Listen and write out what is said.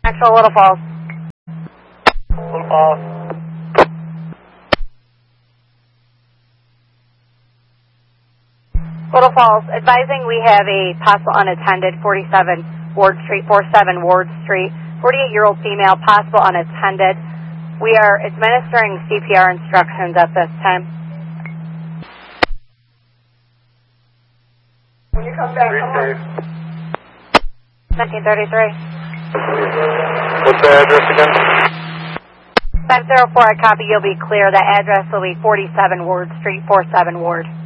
Actual Little Falls. Little Falls. Little Falls, advising we have a possible unattended 47 Ward Street, 47 Ward Street, 48-year-old female, possible unattended. We are administering CPR instructions at this time. When you come back, come on. 1933. What's the address again? 504, I copy, you'll be clear. The address will be 47 Ward Street, 47 Ward.